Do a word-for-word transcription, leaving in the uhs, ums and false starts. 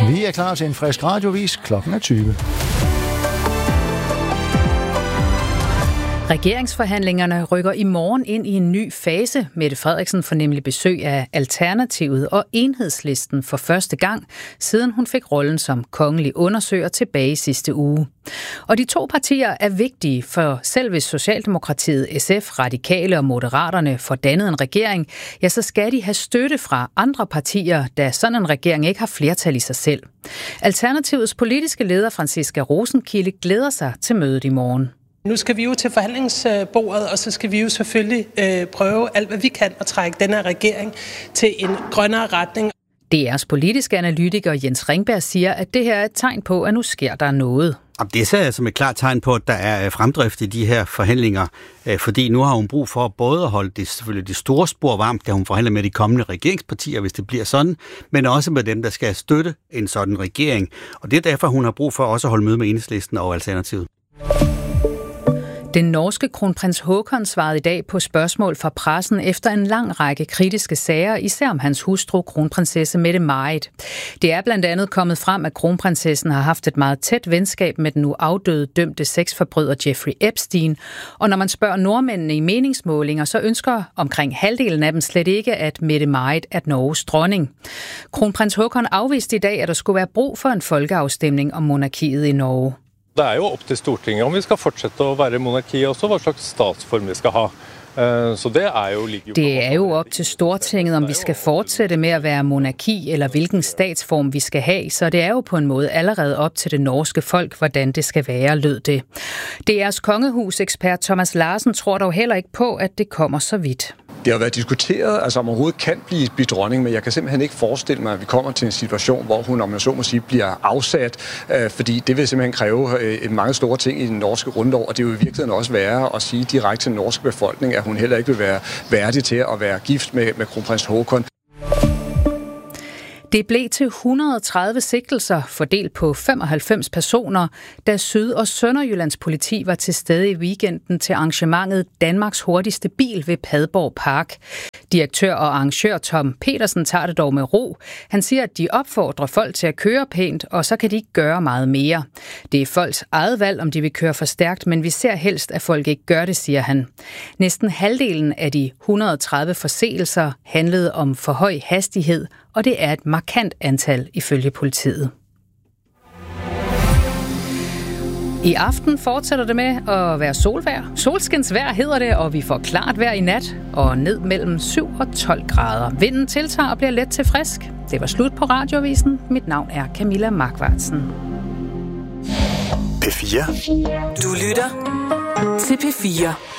Vi er klar til en frisk radiovis. Klokken er tyve. Regeringsforhandlingerne rykker i morgen ind i en ny fase. Mette Frederiksen får nemlig besøg af Alternativet og Enhedslisten for første gang, siden hun fik rollen som kongelig undersøger tilbage sidste uge. Og de to partier er vigtige, for selv hvis Socialdemokratiet, S F, Radikale og Moderaterne får dannet en regering, ja, så skal de have støtte fra andre partier, da sådan en regering ikke har flertal i sig selv. Alternativets politiske leder, Franciska Rosenkilde, glæder sig til mødet i morgen. Nu skal vi jo til forhandlingsbordet, og så skal vi jo selvfølgelig øh, prøve alt, hvad vi kan at trække den her regering til en grønnere retning. D R's politiske analytiker Jens Ringberg siger, at det her er et tegn på, at nu sker der noget. Det ser jeg som et klart tegn på, at der er fremdrift i de her forhandlinger, fordi nu har hun brug for både at holde det, selvfølgelig det store spor varmt, da hun forhandler med de kommende regeringspartier, hvis det bliver sådan, men også med dem, der skal støtte en sådan regering. Og det er derfor, hun har brug for også at holde møde med Enhedslisten og Alternativet. Den norske kronprins Haakon svarede i dag på spørgsmål fra pressen efter en lang række kritiske sager, især om hans hustru, kronprinsesse Mette-Marit. Det er blandt andet kommet frem, at kronprinsessen har haft et meget tæt venskab med den nu afdøde dømte sexforbryder Jeffrey Epstein. Og når man spørger nordmændene i meningsmålinger, så ønsker omkring halvdelen af dem slet ikke, at Mette-Marit er Norges dronning. Kronprins Haakon afviste i dag, at der skulle være brug for en folkeafstemning om monarkiet i Norge. Det er jo op til Stortinget om vi skal fortsætte at være monarki, og så hvad slags statsform vi skal have. Så det er jo ligger Det er jo op til Stortinget, om vi skal fortsætte med at være monarki, eller hvilken statsform vi skal have, så det er jo på en måde allerede op til det norske folk, hvordan det skal være, lød det. D R's kongehusekspert Thomas Larsen tror dog heller ikke på, at det kommer så vidt. Det har været diskuteret, altså om overhovedet kan blive, blive dronning, men jeg kan simpelthen ikke forestille mig, at vi kommer til en situation, hvor hun, om jeg så må sige, bliver afsat, øh, fordi det vil simpelthen kræve øh, mange store ting i den norske grundlov, og det vil i virkeligheden også være at sige direkte til den norske befolkning, at hun heller ikke vil være værdig til at være gift med, med kronprins Haakon. Det blev til et hundrede og tredive sigtelser fordelt på femoghalvfems personer, da Syd- og Sønderjyllands politi var til stede i weekenden til arrangementet Danmarks hurtigste bil ved Padborg Park. Direktør og arrangør Tom Petersen tager det dog med ro. Han siger, at de opfordrer folk til at køre pænt, og så kan de ikke gøre meget mere. Det er folks eget valg, om de vil køre for stærkt, men vi ser helst, at folk ikke gør det, siger han. Næsten halvdelen af de et hundrede og tredive forseelser handlede om for høj hastighed, og det er et markant antal ifølge politiet. I aften fortsætter det med at være solvejr. Solskinsvejr hedder det, og vi får klart vejr i nat og ned mellem syv og tolv grader. Vinden tiltager og bliver let til frisk. Det var slut på Radioavisen. Mit navn er Camilla Markvartsen. P fire. Du lytter til P fire.